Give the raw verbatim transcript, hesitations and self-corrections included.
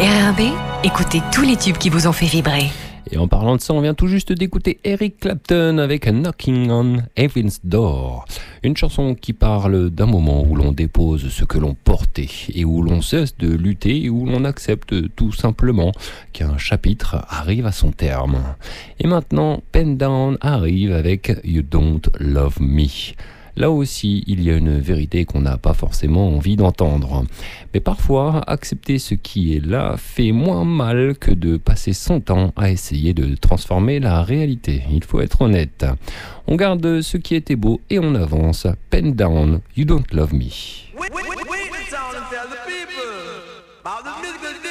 R R B, écoutez tous les tubes qui vous ont fait vibrer. Et en parlant de ça, on vient tout juste d'écouter Eric Clapton avec Knocking on Heaven's Door. Une chanson qui parle d'un moment où l'on dépose ce que l'on portait et où l'on cesse de lutter et où l'on accepte tout simplement qu'un chapitre arrive à son terme. Et maintenant, Pen Down arrive avec You Don't Love Me. Là aussi, il y a une vérité qu'on n'a pas forcément envie d'entendre. Mais parfois, accepter ce qui est là fait moins mal que de passer son temps à essayer de transformer la réalité. Il faut être honnête. On garde ce qui était beau et on avance. Pen down, You Don't Love Me. Wait, wait, wait, wait, and tell the people about the music